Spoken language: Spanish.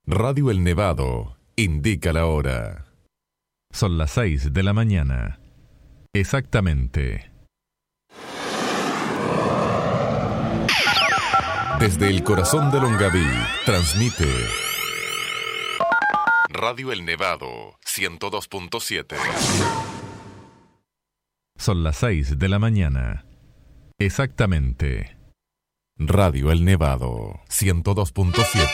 Radio El Nevado indica la hora. Son las 6 de la mañana. Exactamente. Desde el corazón de Longaví, transmite Radio El Nevado 102.7. Son las 6 de la mañana. Exactamente. Radio El Nevado 102.7.